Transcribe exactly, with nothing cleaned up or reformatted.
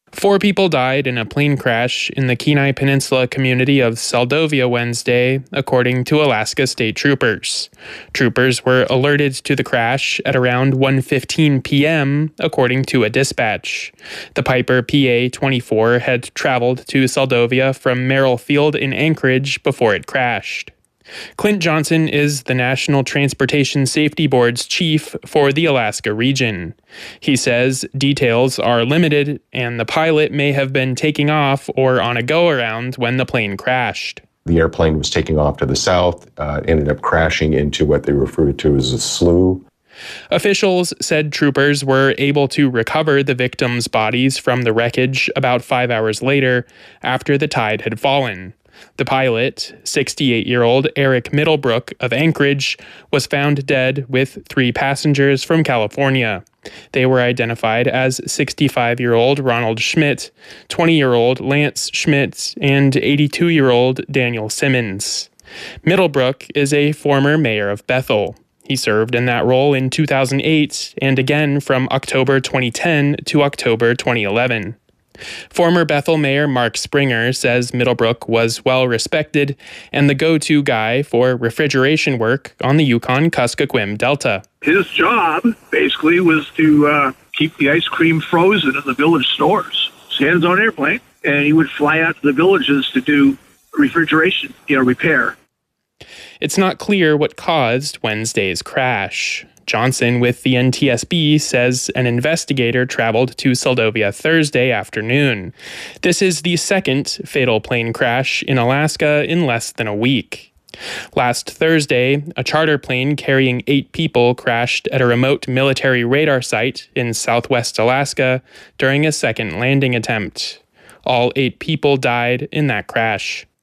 Four people died in a plane crash in the Kenai Peninsula community of Seldovia Wednesday, according to Alaska State Troopers. Troopers were alerted to the crash at around one fifteen p.m., according to a dispatch. The Piper P A twenty-four had traveled to Seldovia from Merrill Field in Anchorage before it crashed. Clint Johnson is the National Transportation Safety Board's chief for the Alaska region. He says details are limited and the pilot may have been taking off or on a go-around when the plane crashed. The airplane was taking off to the south, uh, ended up crashing into what they referred to as a slough. Officials said troopers were able to recover the victims' bodies from the wreckage about five hours later after the tide had fallen. The pilot, sixty-eight-year-old Eric Middlebrook of Anchorage, was found dead with three passengers from California. They were identified as sixty-five-year-old Ronald Schmidt, twenty-year-old Lance Schmidt, and eighty-two-year-old Daniel Simmons. Middlebrook is a former mayor of Bethel. He served in that role in two thousand eight and again from October twenty ten to October twenty eleven. Former Bethel Mayor Mark Springer says Middlebrook was well respected and the go-to guy for refrigeration work on the Yukon-Kuskokwim Delta. His job, basically, was to uh, keep the ice cream frozen in the village stores. He had his own airplane, and he would fly out to the villages to do refrigeration, you know, repair. It's not clear what caused Wednesday's crash. Johnson with the N T S B says an investigator traveled to Seldovia Thursday afternoon. This is the second fatal plane crash in Alaska in less than a week. Last Thursday, a charter plane carrying eight people crashed at a remote military radar site in southwest Alaska during a second landing attempt. All eight people died in that crash.